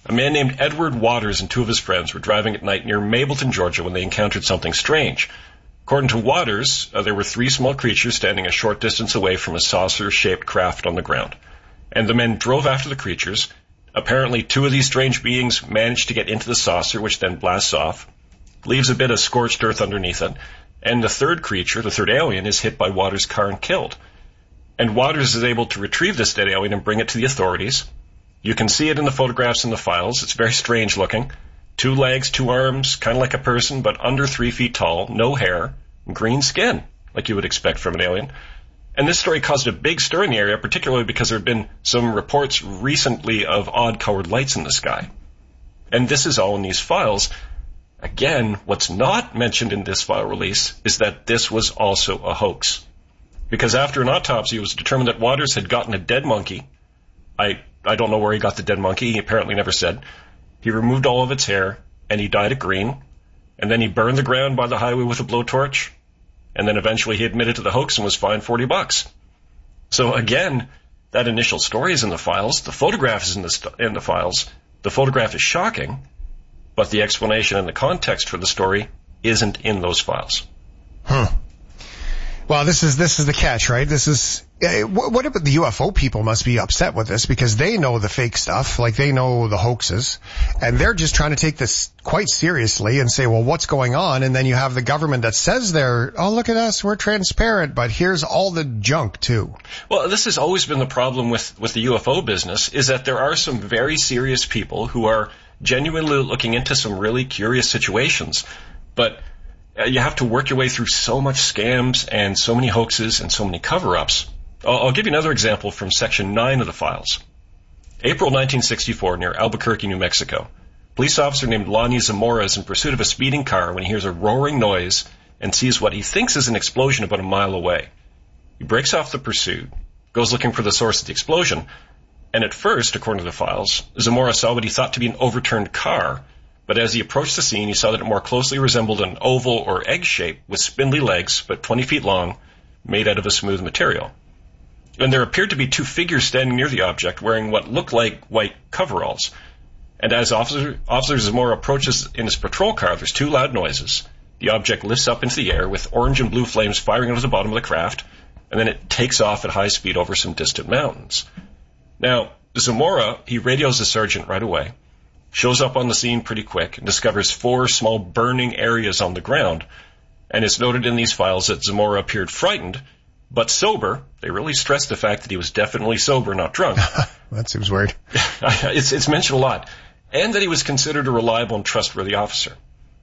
A man named Edward Waters and two of his friends were driving at night near Mableton, Georgia, when they encountered something strange. According to Waters, there were three small creatures standing a short distance away from a saucer-shaped craft on the ground. And the men drove after the creatures. Apparently, two of these strange beings managed to get into the saucer, which then blasts off, leaves a bit of scorched earth underneath it, and the third creature, the third alien, is hit by Waters' car and killed. And Waters is able to retrieve this dead alien and bring it to the authorities. You can see it in the photographs in the files. It's very strange looking. 2 legs, 2 arms, kind of like a person, but under 3 feet tall, no hair, green skin, like you would expect from an alien. And this story caused a big stir in the area, particularly because there have been some reports recently of odd-colored lights in the sky. And this is all in these files. Again, what's not mentioned in this file release is that this was also a hoax. Because after an autopsy, it was determined that Waters had gotten a dead monkey. I don't know where he got the dead monkey. He apparently never said. He removed all of its hair, and he dyed it green. And then he burned the ground by the highway with a blowtorch. And then eventually he admitted to the hoax and was fined $40. So again, that initial story is in the files. The photograph is in the files. The photograph is shocking, but the explanation and the context for the story isn't in those files. Well, this is the catch, right? This is what about the UFO people must be upset with this because they know the fake stuff, like they know the hoaxes, and they're just trying to take this quite seriously and say, well, what's going on? And then you have the government that says oh, look at us, we're transparent, but here's all the junk too. Well, this has always been the problem with the UFO business, is that there are some very serious people who are genuinely looking into some really curious situations, but you have to work your way through so much scams and so many hoaxes and so many cover-ups. I'll give you another example from Section 9 of the files. April 1964, near Albuquerque, New Mexico. Police officer named Lonnie Zamora is in pursuit of a speeding car when he hears a roaring noise and sees what he thinks is an explosion about a mile away. He breaks off the pursuit, goes looking for the source of the explosion, and at first, according to the files, Zamora saw what he thought to be an overturned car, but as he approached the scene, he saw that it more closely resembled an oval or egg shape with spindly legs, but 20 feet long, made out of a smooth material. And there appeared to be 2 figures standing near the object wearing what looked like white coveralls. And as Officer Zamora approaches in his patrol car, there's 2 loud noises. The object lifts up into the air with orange and blue flames firing out of the bottom of the craft, and then it takes off at high speed over some distant mountains. Now, Zamora, he radios the sergeant right away, shows up on the scene pretty quick, and discovers 4 small burning areas on the ground. And it's noted in these files that Zamora appeared frightened, but sober. They really stressed the fact that he was definitely sober, not drunk. That seems weird. It's mentioned a lot. And that he was considered a reliable and trustworthy officer.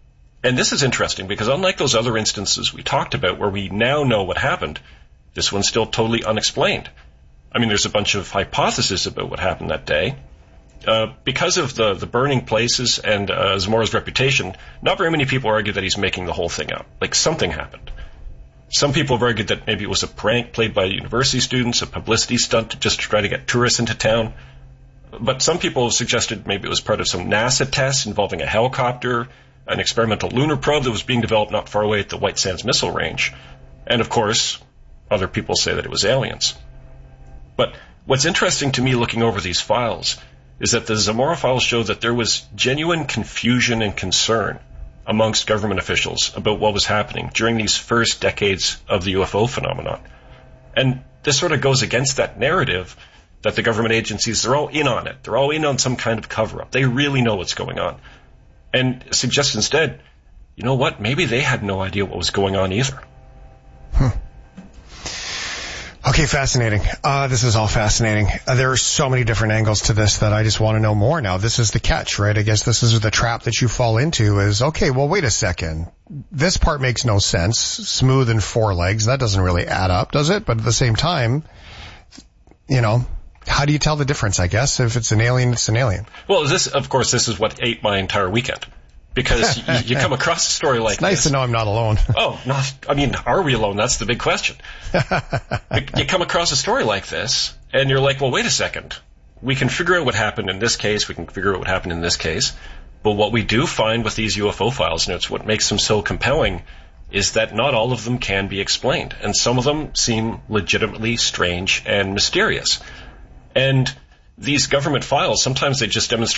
And this is interesting because unlike those other instances we talked about where we now know what happened, this one's still totally unexplained. I mean, there's a bunch of hypotheses about what happened that day. Because of the burning places and Zamora's reputation, not very many people argue that he's making the whole thing up. Like, something happened. Some people have argued that maybe it was a prank played by university students, a publicity stunt just to try to get tourists into town. But some people have suggested maybe it was part of some NASA test involving a helicopter, an experimental lunar probe that was being developed not far away at the White Sands Missile Range. And, of course, other people say that it was aliens. But what's interesting to me looking over these files is that the Zamora files show that there was genuine confusion and concern amongst government officials about what was happening during these first decades of the UFO phenomenon. And this sort of goes against that narrative that the government agencies, they're all in on it. They're all in on some kind of cover-up. They really know what's going on. And suggests instead, you know what, maybe they had no idea what was going on either. Okay, fascinating. This is all fascinating. There are so many different angles to this that I just want to know more now. This is the catch, right? I guess this is the trap that you fall into is, okay, well, wait a second. This part makes no sense. Smooth and 4 legs. That doesn't really add up, does it? But at the same time, you know, how do you tell the difference, I guess? If it's an alien, it's an alien. Well, this is what ate my entire weekend. Because you come across a story like this. It's nice to know I'm not alone. Are we alone? That's the big question. You come across a story like this, and you're like, well, wait a second. We can figure out what happened in this case. We can figure out what happened in this case. But what we do find with these UFO files, and it's what makes them so compelling, is that not all of them can be explained. And some of them seem legitimately strange and mysterious. And these government files, sometimes they just demonstrate